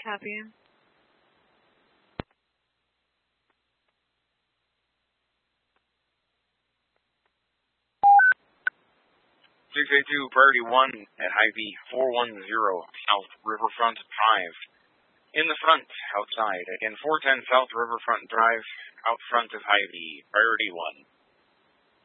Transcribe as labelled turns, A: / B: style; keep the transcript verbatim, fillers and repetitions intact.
A: Copy.
B: six eight two, Priority one at Hy-Vee, four one zero South Riverfront Drive. In the front, outside. Again, four ten South Riverfront Drive, out front of Hy-Vee, Priority one.